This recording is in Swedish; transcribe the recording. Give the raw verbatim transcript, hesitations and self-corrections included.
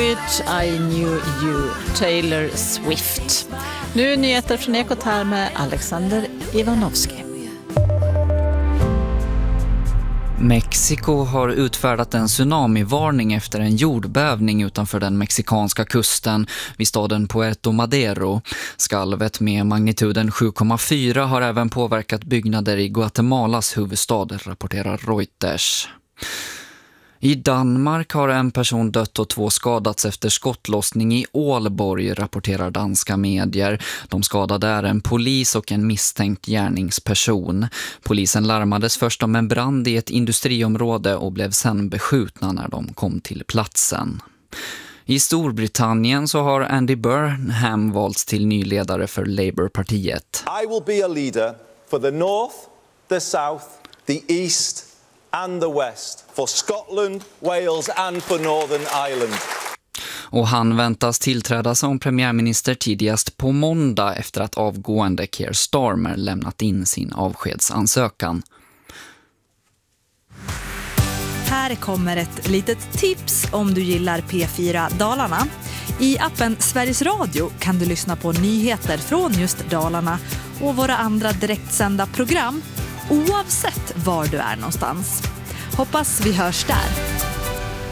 Thought I Knew You, Taylor Swift. Nu nyheter från Ekot här med Alexander Ivanovski. Mexiko har utfärdat en tsunamivarning efter en jordbävning utanför den mexikanska kusten vid staden Puerto Madero. Skalvet med magnituden sju komma fyra har även påverkat byggnader i Guatemalas huvudstad, rapporterar Reuters. I Danmark har en person dött och två skadats efter skottlossning i Ålborg, rapporterar danska medier. De skadade är en polis och en misstänkt gärningsperson. Polisen larmades först om en brand i ett industriområde och blev sen beskjutna när de kom till platsen. I Storbritannien så har Andy Burnham valts till ny ledare för Labour-partiet. I will be a leader for the North, the South, the East and the West, for Scotland, Wales and for Northern Ireland. Och han väntas tillträda som premiärminister tidigast på måndag efter att avgående Keir Starmer lämnat in sin avskedsansökan. Här kommer ett litet tips om du gillar P fyra Dalarna. I appen Sveriges Radio kan du lyssna på nyheter från just Dalarna och våra andra direktsända program oavsett var du är någonstans. Hoppas vi hörs där.